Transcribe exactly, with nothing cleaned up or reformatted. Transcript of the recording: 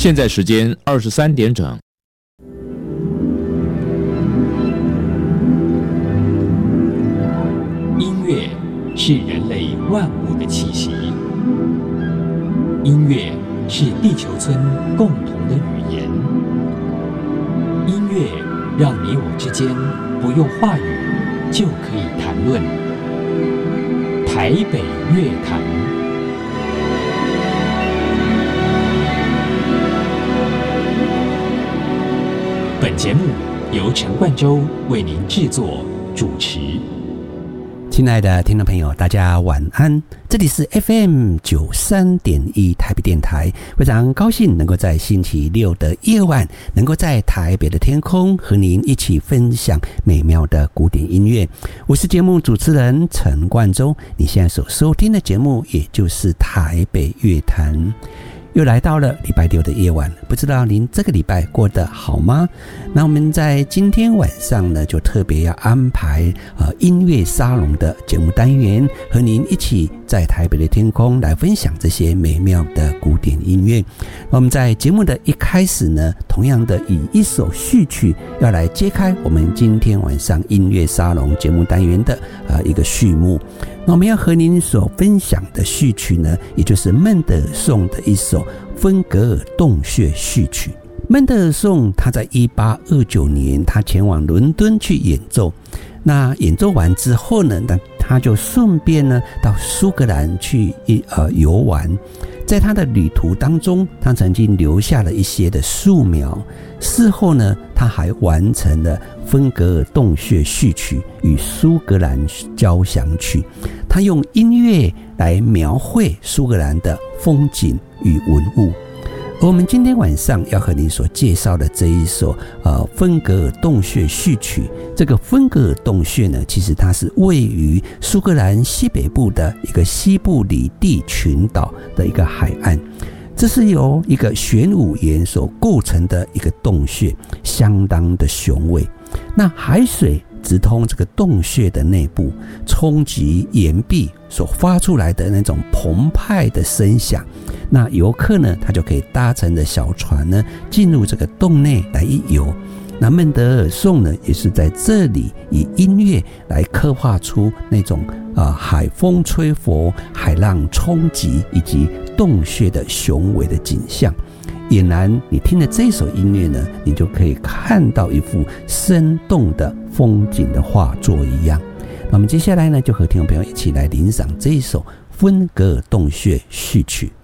现在时间二十三点整。 音乐是人类万物的气息，音乐是地球村共同的语言。音乐让你我之间不用话语就可以谈论。台北乐坛。本节目由陈冠洲为您制作主持。 亲爱的听众朋友，大家晚安，这里是 F M 九十三点一 台北电台，非常高兴能够在星期六的夜晚，能够在台北的天空和您一起分享美妙的古典音乐。我是节目主持人陈冠洲，你现在所收听的节目也就是台北乐坛。又来到了礼拜六的夜晚，不知道您这个礼拜过得好吗？那我们在今天晚上呢，就特别要安排呃音乐沙龙的节目单元，和您一起在台北的天空来分享这些美妙的古典音乐。那我们在节目的一开始呢，同样的以一首序曲要来揭开我们今天晚上音乐沙龙节目单元的呃一个序幕。那我们要和您所分享的序曲呢，也就是孟德尔颂的一首芬格尔洞穴序曲。孟德尔颂他在一八二九年他前往伦敦去演奏，那演奏完之后呢，那他就顺便呢到苏格兰去呃游玩。在他的旅途当中，他曾经留下了一些的素描。事后呢，他还完成了芬格尔洞穴序曲与苏格兰交响曲。他用音乐来描绘苏格兰的风景与文物。而我们今天晚上要和你所介绍的这一首呃芬格尔洞穴序曲，这个芬格尔洞穴呢，其实它是位于苏格兰西北部的一个西部里地群岛的一个海岸。这是由一个玄武岩所构成的一个洞穴，相当的雄伟。那海水直通这个洞穴的内部，冲击岩壁所发出来的那种澎湃的声响，那游客呢，他就可以搭乘着小船呢，进入这个洞内来一游。那孟德尔颂呢，也是在这里以音乐来刻画出那种呃海风吹拂、海浪冲击以及洞穴的雄伟的景象。俨然你听了这首音乐呢，你就可以看到一幅生动的风景的画作一样。那我们接下来呢，就和听众朋友一起来欣赏这一首芬格尔洞穴序曲。